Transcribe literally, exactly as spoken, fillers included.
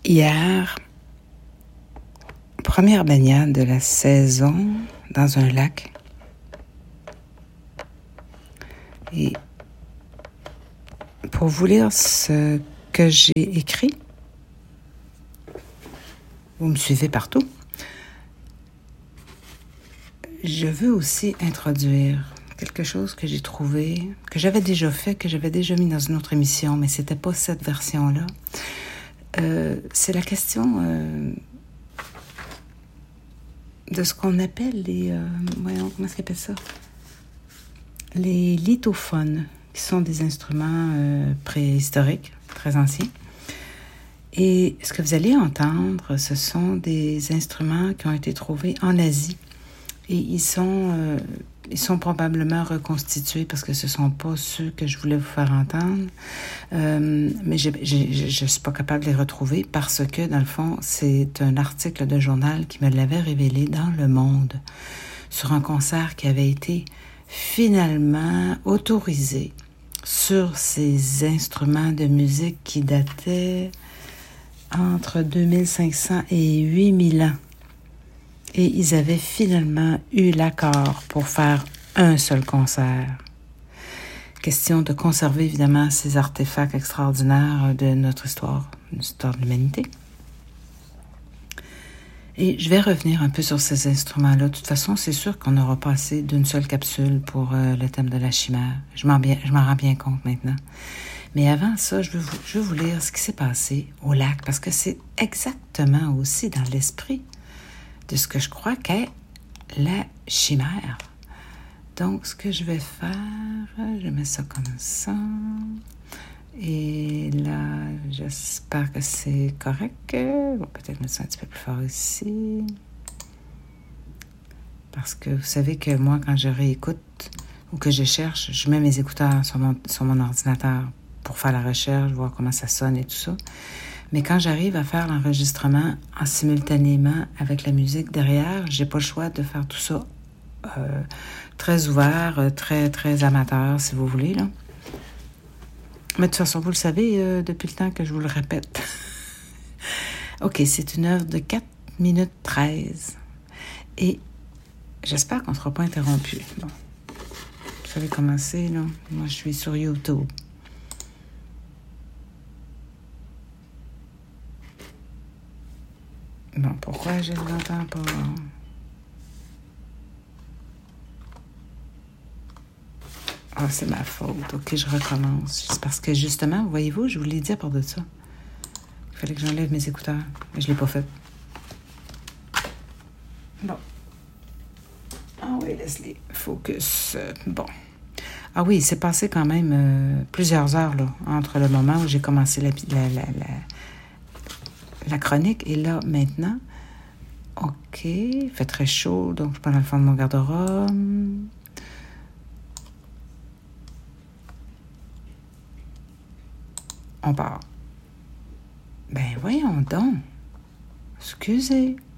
Hier, première baignade de la saison dans un lac. Et pour vous lire ce que j'ai écrit, vous me suivez partout, je veux aussi introduire quelque chose que j'ai trouvé, que j'avais déjà fait, que j'avais déjà mis dans une autre émission, mais c'était pas cette version-là. Euh, c'est la question euh, de ce qu'on appelle les... Euh, voyons, comment est-ce qu'on appelle ça? Les lithophones, qui sont des instruments euh, préhistoriques, très anciens. Et ce que vous allez entendre, ce sont des instruments qui ont été trouvés en Asie. Et ils sont, euh, ils sont probablement reconstitués parce que ce ne sont pas ceux que je voulais vous faire entendre. Euh, mais j'ai, j'ai, je ne suis pas capable de les retrouver parce que, dans le fond, c'est un article de journal qui me l'avait révélé dans Le Monde sur un concert qui avait été finalement autorisé sur ces instruments de musique qui dataient entre deux mille cinq cents et huit mille ans. Et ils avaient finalement eu l'accord pour faire un seul concert. Question de conserver évidemment ces artefacts extraordinaires de notre histoire, l'histoire de l'humanité. Et je vais revenir un peu sur ces instruments-là. De toute façon, c'est sûr qu'on n'aura pas assez d'une seule capsule pour euh, le thème de la chimère. Je m'en, bien, je m'en rends bien compte maintenant. Mais avant ça, je veux, vous, je veux vous lire ce qui s'est passé au lac, parce que c'est exactement aussi dans l'esprit de ce que je crois qu'est la chimère. Donc, ce que je vais faire, je mets ça comme ça. Et là, j'espère que c'est correct. Je vais peut-être mettre ça un petit peu plus fort ici. Parce que vous savez que moi, quand je réécoute ou que je cherche, je mets mes écouteurs sur mon, sur mon ordinateur pour faire la recherche, voir comment ça sonne et tout ça. Mais quand j'arrive à faire l'enregistrement en simultanément avec la musique derrière, j'ai pas le choix de faire tout ça euh, très ouvert, très, très amateur, si vous voulez, là. Mais de toute façon, vous le savez euh, depuis le temps que je vous le répète. OK, c'est une œuvre de quatre minutes treize. Et j'espère qu'on ne sera pas interrompu. Bon. Vous savez comment c'est, là? Moi, je suis sur YouTube. Bon, pourquoi je ne l'entends pas? Ah, c'est ma faute. OK, je recommence. C'est parce que, justement, voyez-vous, je vous l'ai dit à part de ça. Il fallait que j'enlève mes écouteurs. Mais je ne l'ai pas fait. Bon. Ah oui, Leslie. Focus. Bon. Ah oui, il s'est passé quand même euh, plusieurs heures, là, entre le moment où j'ai commencé la, la, la, la, la chronique et là, maintenant. OK. Il fait très chaud, donc je suis pas dans le fond de mon garde-robe. On part. Ben, voyons donc. Excusez.